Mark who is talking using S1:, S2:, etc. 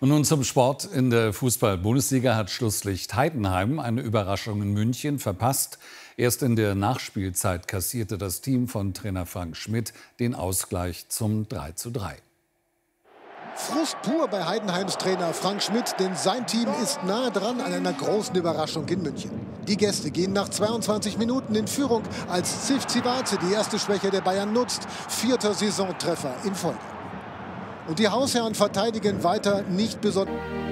S1: Und nun zum Sport. In der Fußball-Bundesliga hat Schlusslicht Heidenheim eine Überraschung in München verpasst. Erst in der Nachspielzeit kassierte das Team von Trainer Frank Schmidt den Ausgleich zum 3:3.
S2: Frust pur bei Heidenheims Trainer Frank Schmidt, denn sein Team ist nahe dran an einer großen Überraschung in München. Die Gäste gehen nach 22 Minuten in Führung, als Zivcivace die erste Schwäche der Bayern nutzt. 4. Saisontreffer in Folge. Und die Hausherren verteidigen weiter nicht besonders.